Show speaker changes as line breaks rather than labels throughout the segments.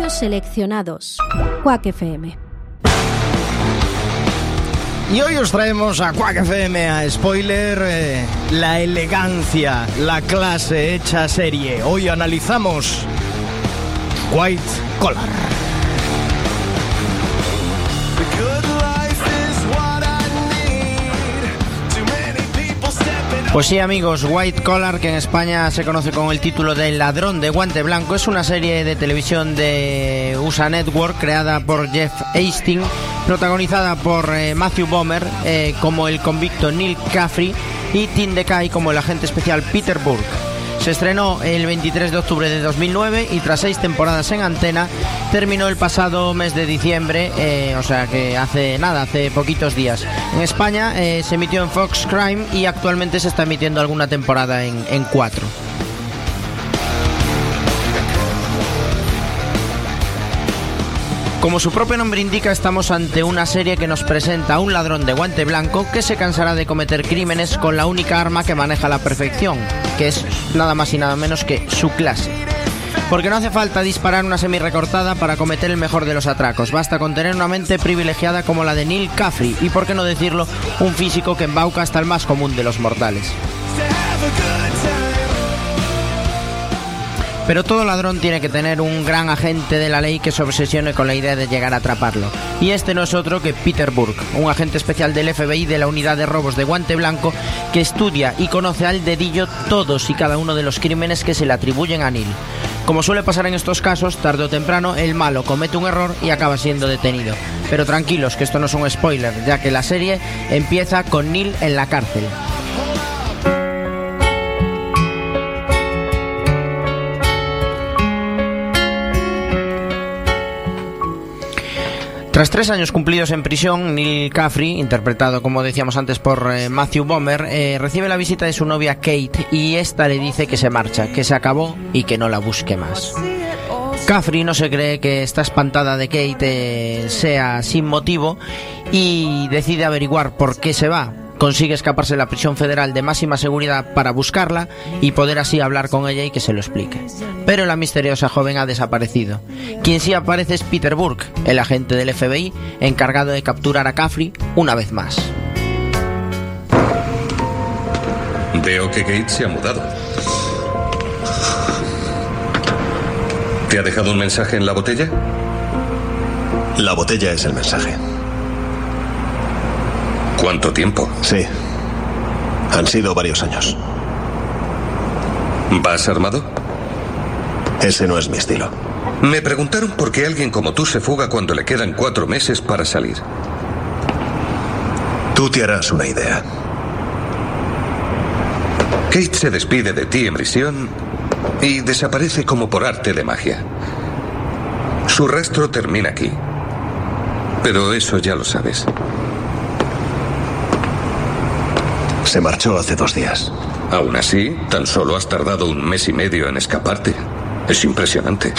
Títulos seleccionados. Quack FM.
Y hoy os traemos a Quack FM, a Spoiler, la elegancia, la clase hecha serie. Hoy analizamos White Collar. Pues sí, amigos, White Collar, que en España se conoce con el título de El ladrón de guante blanco, es una serie de televisión de USA Network creada por Jeff Hastings, protagonizada por Matthew Bomer como el convicto Neil Caffrey y Tim DeKay como el agente especial Peter Burke. Se estrenó el 23 de octubre de 2009 y tras 6 temporadas en antena terminó el pasado mes de diciembre, o sea que hace poquitos días. En España se emitió en Fox Crime y actualmente se está emitiendo alguna temporada en 4. Como su propio nombre indica, estamos ante una serie que nos presenta a un ladrón de guante blanco que se cansará de cometer crímenes con la única arma que maneja a la perfección, que es nada más y nada menos que su clase. Porque no hace falta disparar una semi-recortada para cometer el mejor de los atracos, basta con tener una mente privilegiada como la de Neil Caffrey y, por qué no decirlo, un físico que embauca hasta el más común de los mortales. Pero todo ladrón tiene que tener un gran agente de la ley que se obsesione con la idea de llegar a atraparlo. Y este no es otro que Peter Burke, un agente especial del FBI de la unidad de robos de guante blanco que estudia y conoce al dedillo todos y cada uno de los crímenes que se le atribuyen a Neil. Como suele pasar en estos casos, tarde o temprano el malo comete un error y acaba siendo detenido. Pero tranquilos, que esto no es un spoiler, ya que la serie empieza con Neil en la cárcel. Tras 3 años cumplidos en prisión, Neil Caffrey, interpretado como decíamos antes por Matthew Bomer, recibe la visita de su novia Kate y esta le dice que se marcha, que se acabó y que no la busque más. Caffrey no se cree que esta espantada de Kate sea sin motivo y decide averiguar por qué se va. Consigue escaparse de la prisión federal de máxima seguridad para buscarla y poder así hablar con ella y que se lo explique. Pero la misteriosa joven ha desaparecido. Quien sí aparece es Peter Burke, el agente del FBI, encargado de capturar a Caffrey una vez más.
Veo que Kate se ha mudado. ¿Te ha dejado un mensaje en la botella?
La botella es el mensaje.
¿Cuánto tiempo?
Sí. Han sido varios años.
¿Vas armado?
Ese no es mi estilo.
Me preguntaron por qué alguien como tú se fuga cuando le quedan 4 meses para salir.
Tú te harás una idea.
Kate se despide de ti en prisión y desaparece como por arte de magia. Su rastro termina aquí. Pero eso ya lo sabes.
Se marchó hace 2 días.
Aún así, tan solo has tardado 1 mes y medio en escaparte. Es impresionante.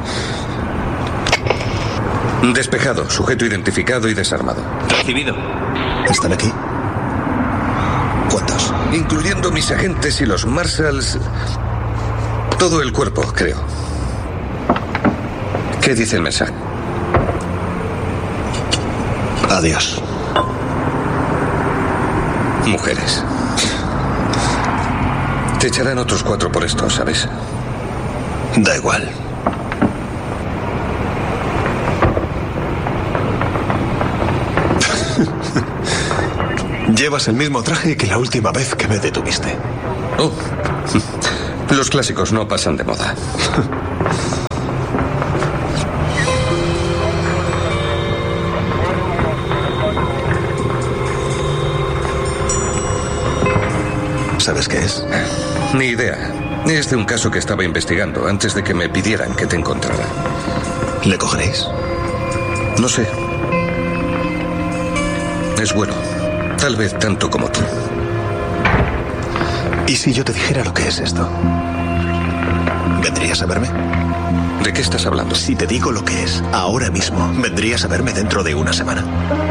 Despejado, sujeto identificado y desarmado.
Recibido.
¿Están aquí? ¿Cuántos?
Incluyendo mis agentes y los marshals. Todo el cuerpo, creo. ¿Qué dice el mensaje?
Adiós.
Mujeres. Te echarán otros 4 por esto, ¿sabes?
Da igual. Llevas el mismo traje que la última vez que me detuviste.
Oh. Los clásicos no pasan de moda.
¿Sabes qué es?
Ni idea. Es de un caso que estaba investigando antes de que me pidieran que te encontrara.
¿Le cogeréis?
No sé. Es bueno. Tal vez tanto como tú.
¿Y si yo te dijera lo que es esto? ¿Vendrías a verme?
¿De qué estás hablando?
Si te digo lo que es, ahora mismo, ¿vendrías a verme dentro de 1 semana?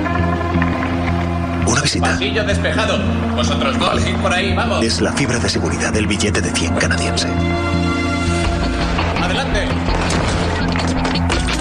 Una visita.
Pasillo despejado. Vosotros dos, vale. Ir por ahí, vamos.
Es la fibra de seguridad del billete de 100 canadiense.
Adelante.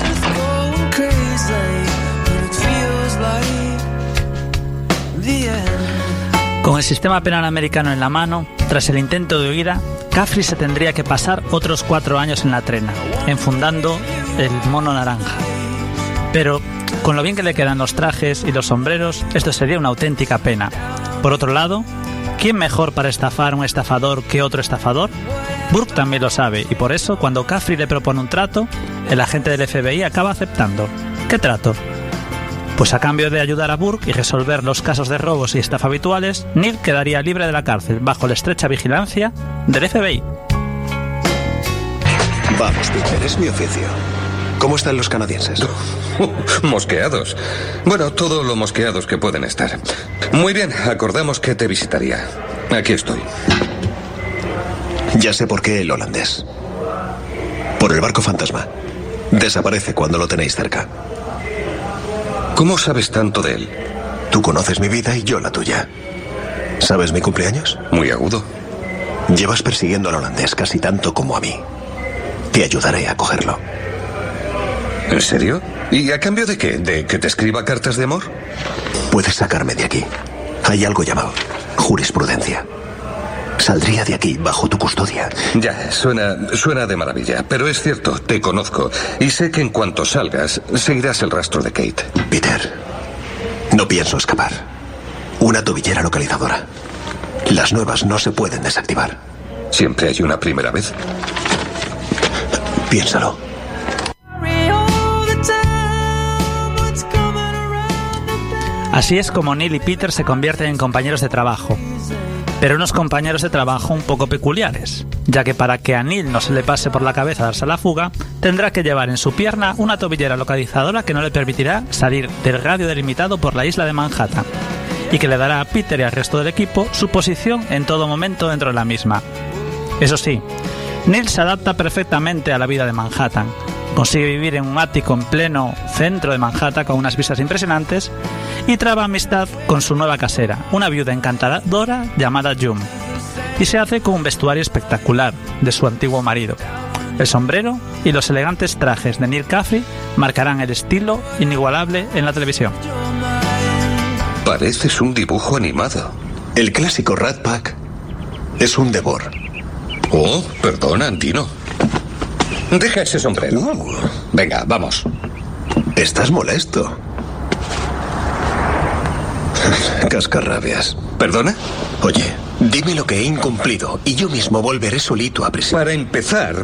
Con el sistema penal americano en la mano, tras el intento de huida, Caffrey se tendría que pasar otros 4 años en la trena, enfundando el mono naranja. Pero, con lo bien que le quedan los trajes y los sombreros, esto sería una auténtica pena. Por otro lado, ¿quién mejor para estafar a un estafador que otro estafador? Burke también lo sabe, y por eso, cuando Caffrey le propone un trato, el agente del FBI acaba aceptando. ¿Qué trato? Pues a cambio de ayudar a Burke y resolver los casos de robos y estafa habituales, Neil quedaría libre de la cárcel, bajo la estrecha vigilancia del FBI.
Vamos, Peter, es mi oficio. ¿Cómo están los canadienses?
Mosqueados. Bueno, todo lo mosqueados que pueden estar. Muy bien, acordamos que te visitaría. Aquí estoy.
Ya sé por qué el holandés. Por el barco fantasma. Desaparece cuando lo tenéis cerca.
¿Cómo sabes tanto de él?
Tú conoces mi vida y yo la tuya. ¿Sabes mi cumpleaños?
Muy agudo.
Llevas persiguiendo al holandés casi tanto como a mí. Te ayudaré a cogerlo.
¿En serio? ¿Y a cambio de qué? ¿De que te escriba cartas de amor?
Puedes sacarme de aquí. Hay algo llamado jurisprudencia. Saldría de aquí bajo tu custodia.
Ya, suena de maravilla. Pero es cierto, te conozco. Y sé que en cuanto salgas, seguirás el rastro de Kate.
Peter, no pienso escapar. Una tobillera localizadora. Las nuevas no se pueden desactivar.
¿Siempre hay una primera vez?
Piénsalo.
Así es como Neil y Peter se convierten en compañeros de trabajo. Pero unos compañeros de trabajo un poco peculiares, ya que para que a Neil no se le pase por la cabeza darse a la fuga, tendrá que llevar en su pierna una tobillera localizadora que no le permitirá salir del radio delimitado por la isla de Manhattan, y que le dará a Peter y al resto del equipo su posición en todo momento dentro de la misma. Eso sí, Neil se adapta perfectamente a la vida de Manhattan. Consigue vivir en un ático en pleno centro de Manhattan con unas vistas impresionantes y traba amistad con su nueva casera, una viuda encantadora llamada June, y se hace con un vestuario espectacular de su antiguo marido. El sombrero y los elegantes trajes de Neil Caffrey marcarán el estilo inigualable en la televisión.
Pareces un dibujo animado.
El clásico Rat Pack es un devor.
Oh, perdona, Antino. Deja ese sombrero. Venga, vamos.
Estás molesto. Cascarrabias.
¿Perdona?
Oye, dime lo que he incumplido y yo mismo volveré solito a prisión.
Para empezar,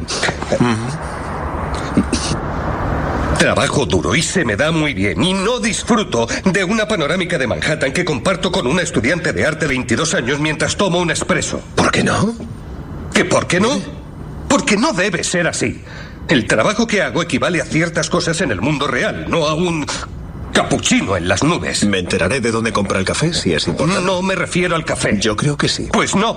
trabajo duro y se me da muy bien y no disfruto de una panorámica de Manhattan que comparto con una estudiante de arte de 22 años mientras tomo un espresso.
¿Por qué no?
¿Que por qué no? Porque no debe ser así. El trabajo que hago equivale a ciertas cosas en el mundo real, no a un capuchino en las nubes.
Me enteraré de dónde compra el café si es importante.
No me refiero al café.
Yo creo que sí.
Pues no.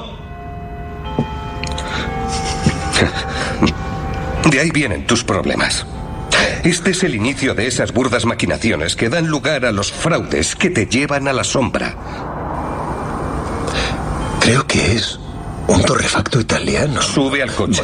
De ahí vienen tus problemas. Este es el inicio de esas burdas maquinaciones que dan lugar a los fraudes que te llevan a la sombra.
Creo que es un torrefacto italiano.
Sube al coche.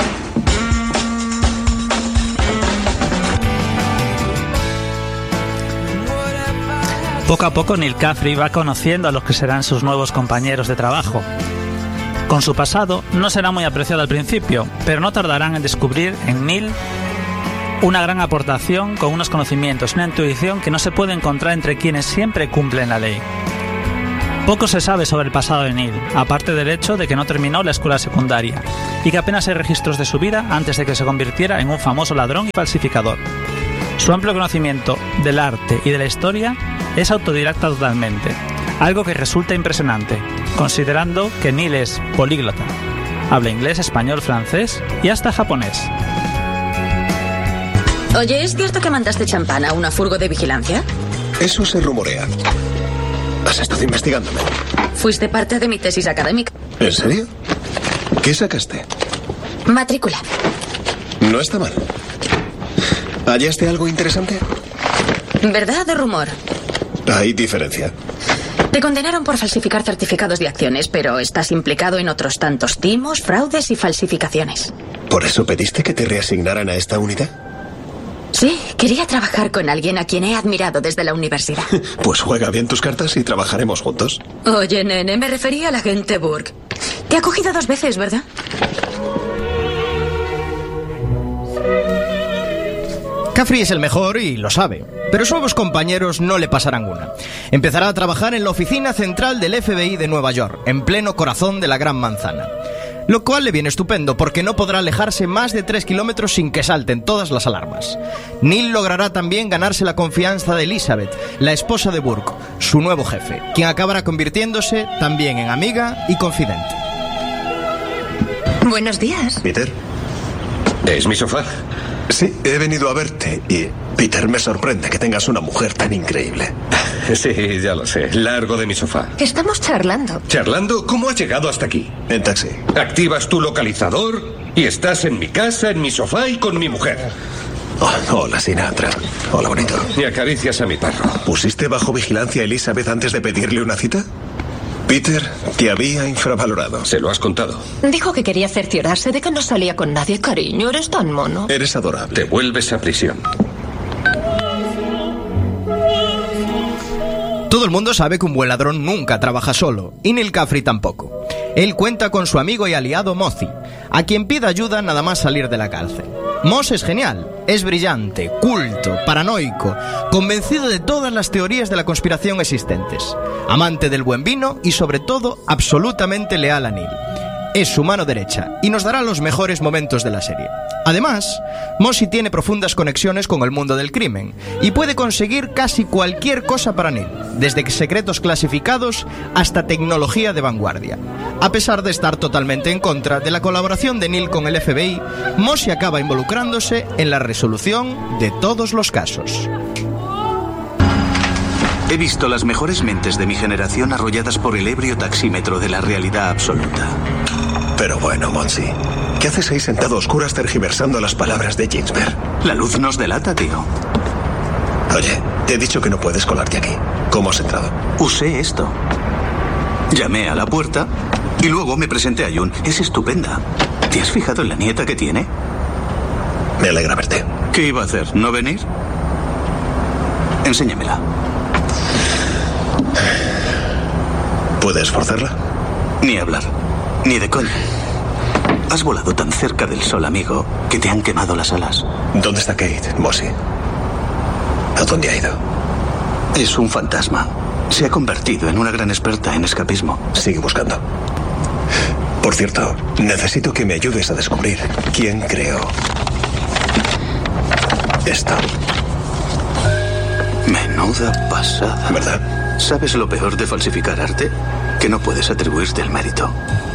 Poco a poco Neil Caffrey va conociendo a los que serán sus nuevos compañeros de trabajo. Con su pasado no será muy apreciado al principio, pero no tardarán en descubrir en Neil una gran aportación con unos conocimientos, una intuición que no se puede encontrar entre quienes siempre cumplen la ley. Poco se sabe sobre el pasado de Neil, aparte del hecho de que no terminó la escuela secundaria y que apenas hay registros de su vida antes de que se convirtiera en un famoso ladrón y falsificador. Su amplio conocimiento del arte y de la historia es autodidacta totalmente, algo que resulta impresionante, considerando que Neil es políglota. Habla inglés, español, francés y hasta japonés.
Oye, ¿es cierto que mandaste champán a una furgo de vigilancia?
Eso se rumorea. ¿Has estado investigándome?
Fuiste parte de mi tesis académica.
¿En serio? ¿Qué sacaste?
Matrícula.
No está mal. ¿Hallaste algo interesante?
¿Verdad o rumor?
Hay diferencia.
Te condenaron por falsificar certificados de acciones, pero estás implicado en otros tantos timos, fraudes y falsificaciones.
¿Por eso pediste que te reasignaran a esta unidad?
Sí, quería trabajar con alguien a quien he admirado desde la universidad.
Pues juega bien tus cartas y trabajaremos juntos.
Oye, nene, me refería al agente Burke. Te ha cogido 2 veces, ¿verdad?
Caffrey es el mejor y lo sabe, pero sus nuevos compañeros no le pasarán una. Empezará a trabajar en la oficina central del FBI de Nueva York, en pleno corazón de la Gran Manzana. Lo cual le viene estupendo, porque no podrá alejarse más de 3 kilómetros sin que salten todas las alarmas. Neil logrará también ganarse la confianza de Elizabeth, la esposa de Burke, su nuevo jefe, quien acabará convirtiéndose también en amiga y confidente.
Buenos días.
Peter.
¿Es mi sofá?
Sí, he venido a verte y, Peter, me sorprende que tengas una mujer tan increíble.
Sí, ya lo sé. Largo de mi sofá.
Estamos charlando.
¿Charlando? ¿Cómo has llegado hasta aquí?
En taxi.
Activas tu localizador y estás en mi casa, en mi sofá y con mi mujer.
Oh, hola, Sinatra. Hola, bonito.
Y acaricias a mi perro.
¿Pusiste bajo vigilancia a Elizabeth antes de pedirle una cita? Peter te había infravalorado.
¿Se lo has contado?
Dijo que quería cerciorarse de que no salía con nadie. Cariño, eres tan mono.
Eres adorable.
Te vuelves a prisión.
Todo el mundo sabe que un buen ladrón nunca trabaja solo, y Neil Caffrey tampoco. Él cuenta con su amigo y aliado Mozi, a quien pide ayuda nada más salir de la cárcel. Moss es genial, es brillante, culto, paranoico, convencido de todas las teorías de la conspiración existentes, amante del buen vino y sobre todo absolutamente leal a Neil. Es su mano derecha y nos dará los mejores momentos de la serie. Además, Mossy tiene profundas conexiones con el mundo del crimen y puede conseguir casi cualquier cosa para Neil, desde secretos clasificados hasta tecnología de vanguardia. A pesar de estar totalmente en contra de la colaboración de Neil con el FBI, Mossy acaba involucrándose en la resolución de todos los casos.
He visto las mejores mentes de mi generación arrolladas por el ebrio taxímetro de la realidad absoluta.
Pero bueno, Mossy, ¿qué haces ahí sentado a oscuras tergiversando las palabras de Ginsberg?
La luz nos delata, tío.
Oye, te he dicho que no puedes colarte aquí. ¿Cómo has entrado?
Usé esto. Llamé a la puerta y luego me presenté a June. Es estupenda. ¿Te has fijado en la nieta que tiene?
Me alegra verte.
¿Qué iba a hacer? ¿No venir? Enséñamela.
¿Puedes forzarla?
Ni hablar. Ni de coña. Has volado tan cerca del sol, amigo, que te han quemado las alas.
¿Dónde está Kate, Mossy? ¿A dónde ha ido?
Es un fantasma. Se ha convertido en una gran experta en escapismo.
Sigue buscando. Por cierto, necesito que me ayudes a descubrir quién creó esto.
Menuda pasada.
¿Verdad?
¿Sabes lo peor de falsificar arte? Que no puedes atribuirte el mérito.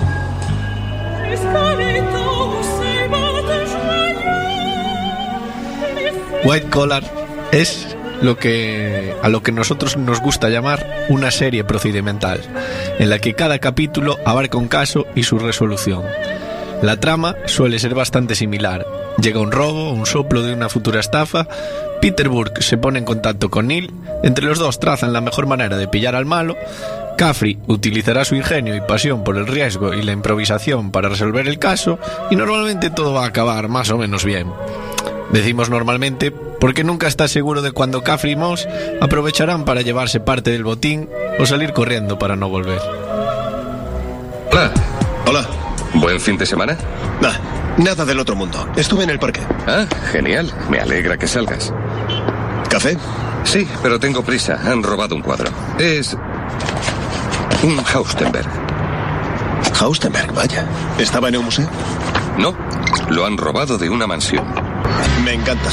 White Collar es a lo que nosotros nos gusta llamar una serie procedimental, en la que cada capítulo abarca un caso y su resolución. La trama suele ser bastante similar. Llega un robo, un soplo de una futura estafa, Peter Burke se pone en contacto con Neil, entre los dos trazan la mejor manera de pillar al malo, Caffrey utilizará su ingenio y pasión por el riesgo y la improvisación para resolver el caso, y normalmente todo va a acabar más o menos bien. Decimos normalmente porque nunca estás seguro de cuándo Caffrey y Moss aprovecharán para llevarse parte del botín o salir corriendo para no volver.
Hola.
Hola.
¿Buen fin de semana?
Nada del otro mundo. Estuve en el parque.
Ah, genial. Me alegra que salgas.
¿Café?
Sí, pero tengo prisa. Han robado un cuadro. Es un Haustenberg.
Haustenberg, vaya. ¿Estaba en un museo?
No, lo han robado de una mansión.
Me encanta.